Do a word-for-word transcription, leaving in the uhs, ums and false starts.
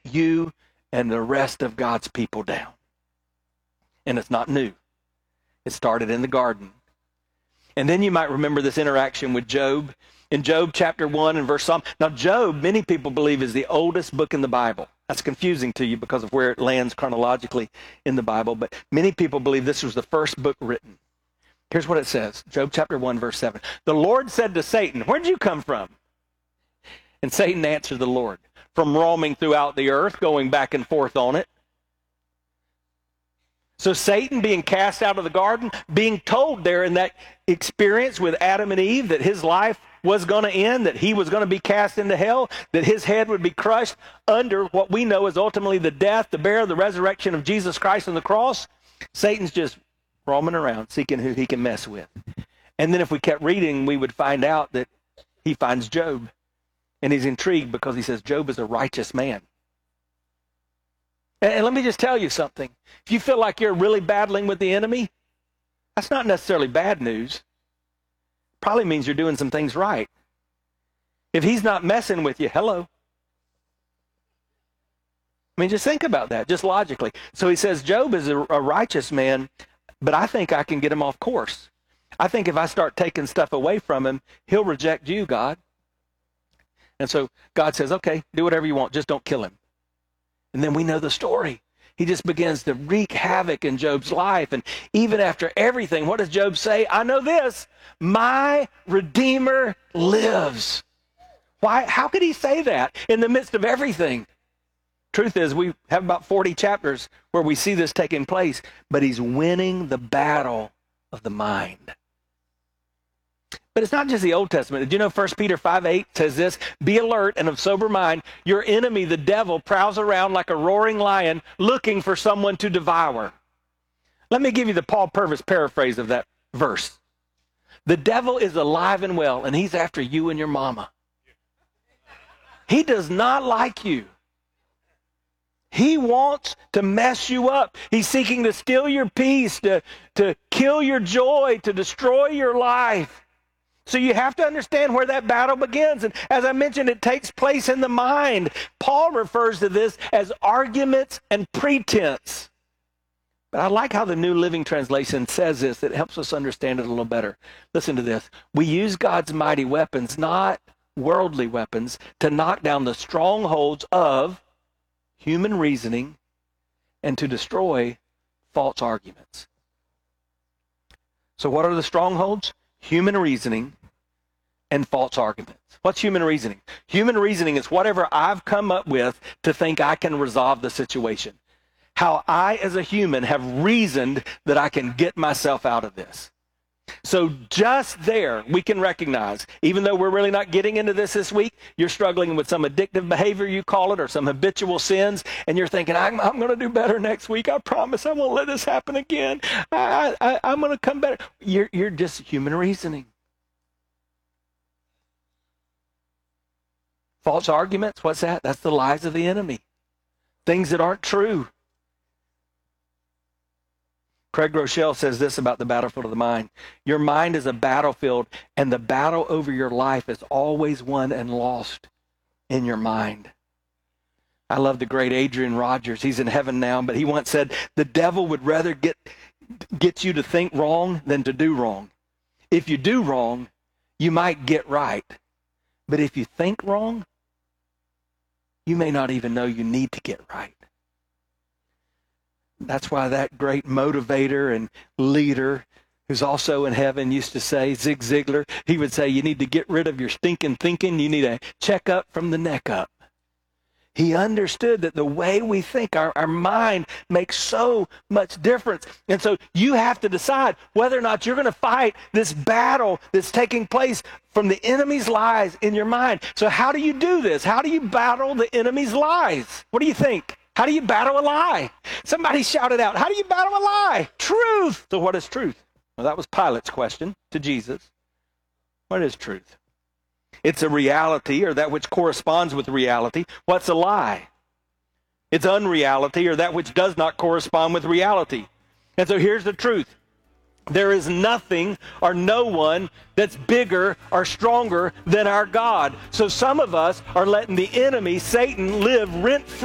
you and the rest of God's people down. And it's not new. It started in the garden. And then you might remember this interaction with Job. In Job chapter one and verse Psalm. Now Job, many people believe, is the oldest book in the Bible. That's confusing to you because of where it lands chronologically in the Bible. But many people believe this was the first book written. Here's what it says. Job chapter one, verse seven. The Lord said to Satan, where did you come from? And Satan answered the Lord, from roaming throughout the earth, going back and forth on it. So Satan being cast out of the garden, being told there in that experience with Adam and Eve that his life was going to end, that he was going to be cast into hell, that his head would be crushed under what we know is ultimately the death, the burial, the resurrection of Jesus Christ on the cross. Satan's just roaming around, seeking who he can mess with. And then if we kept reading, we would find out that he finds Job. And he's intrigued because he says Job is a righteous man. And let me just tell you something. If you feel like you're really battling with the enemy, that's not necessarily bad news. Probably means you're doing some things right. If he's not messing with you, hello. I mean, just think about that, just logically. So he says Job is a, a righteous man, but I think I can get him off course. I think if I start taking stuff away from him, he'll reject you, God. And so God says, okay, do whatever you want, just don't kill him. And then we know the story. He just begins to wreak havoc in Job's life. And even after everything, what does Job say? I know this, my Redeemer lives. Why? How could he say that in the midst of everything? Truth is, we have about forty chapters where we see this taking place, but he's winning the battle of the mind. But it's not just the Old Testament. Did you know First Peter five eight says this? Be alert and of sober mind. Your enemy, the devil, prowls around like a roaring lion looking for someone to devour. Let me give you the Paul Purvis paraphrase of that verse. The devil is alive and well, and he's after you and your mama. He does not like you. He wants to mess you up. He's seeking to steal your peace, to, to kill your joy, to destroy your life. So you have to understand where that battle begins. And as I mentioned, it takes place in the mind. Paul refers to this as arguments and pretense. But I like how the New Living Translation says this. It helps us understand it a little better. Listen to this. We use God's mighty weapons, not worldly weapons, to knock down the strongholds of human reasoning and to destroy false arguments. So what are the strongholds? Human reasoning and false arguments. What's human reasoning? Human reasoning is whatever I've come up with to think I can resolve the situation. How I, as a human, have reasoned that I can get myself out of this. So just there, we can recognize, even though we're really not getting into this this week, you're struggling with some addictive behavior, you call it, or some habitual sins, and you're thinking, I'm, I'm going to do better next week. I promise I won't let this happen again. I, I, I'm going to come better. You're, you're just human reasoning. False arguments, what's that? That's the lies of the enemy. Things that aren't true. Craig Rochelle says this about the battlefield of the mind. Your mind is a battlefield, and the battle over your life is always won and lost in your mind. I love the great Adrian Rogers. He's in heaven now, but he once said, the devil would rather get, get you to think wrong than to do wrong. If you do wrong, you might get right. But if you think wrong, you may not even know you need to get right. That's why that great motivator and leader who's also in heaven used to say, Zig Ziglar, he would say, you need to get rid of your stinking thinking. You need a checkup from the neck up. He understood that the way we think, our, our mind makes so much difference. And so you have to decide whether or not you're going to fight this battle that's taking place from the enemy's lies in your mind. So how do you do this? How do you battle the enemy's lies? What do you think? How do you battle a lie? Somebody shouted out, how do you battle a lie? Truth. So what is truth? Well, that was Pilate's question to Jesus. What is truth? It's a reality, or that which corresponds with reality. What's a lie? It's unreality, or that which does not correspond with reality. And so here's the truth. There is nothing or no one that's bigger or stronger than our God. So some of us are letting the enemy, Satan, live rent-free